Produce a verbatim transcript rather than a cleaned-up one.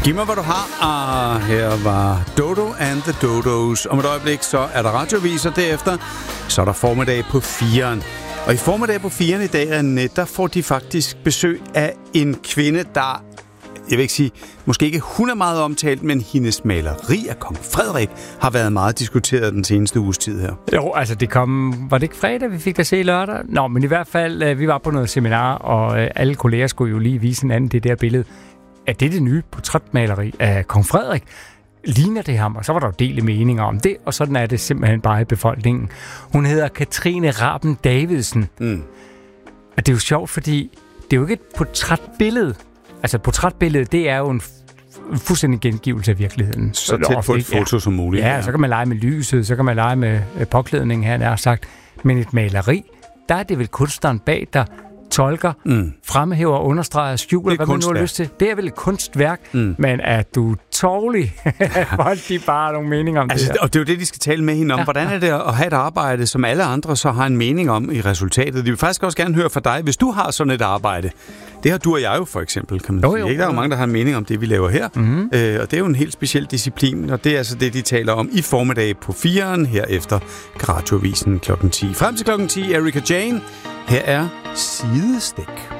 Giv mig, hvad du har. Og her var Dodo and the Dodos. Om et øjeblik, så er der radioaviser. Derefter, så er der formiddag på firen. Og i formiddag på firen i dag, Anne, der får de faktisk besøg af en kvinde, der, jeg vil ikke sige, måske ikke hun er meget omtalt, men hendes maleri af Kong Frederik har været meget diskuteret den seneste uges tid her. Jo, altså det kom, var det ikke fredag, vi fik der se lørdag? Nå, men i hvert fald, vi var på noget seminar, og alle kolleger skulle jo lige vise hinanden det der billede. Er det det nye portrætmaleri af Kong Frederik? Ligner det ham? Og så var der jo dele meninger om det, og sådan er det simpelthen bare i befolkningen. Hun hedder Katrine Raben Davidsen. Mm. Og det er jo sjovt, fordi det er jo ikke et portrætbillede. Altså et portrætbillede, det er jo en f- fuldstændig gengivelse af virkeligheden. Så tæt på et foto som muligt. Ja, ja, så kan man lege med lyset, så kan man lege med påklædningen, her er sagt. Men et maleri, der er det vel kunstneren bag, der tolker, mm. fremhæver, understreger, skjuler, hvad man nu har lyst til. Det er vel et kunstværk, mm. men er du tårlig? Folk de bare nogle meninger om altså, det her. Og det er jo det, de skal tale med hende om. Ja. Hvordan er det at have et arbejde, som alle andre så har en mening om i resultatet? De vil faktisk også gerne høre fra dig, hvis du har sådan et arbejde. Det har du og jeg jo for eksempel, kan man jo, sige. Jo, der er jo mange, der har en mening om det, vi laver her. Mm-hmm. Øh, og det er jo en helt speciel disciplin, og det er altså det, de taler om i formiddag på firen, herefter radioavisen klokken ti. Frem til klokken ti, Erika Jane. Her er Sidestik.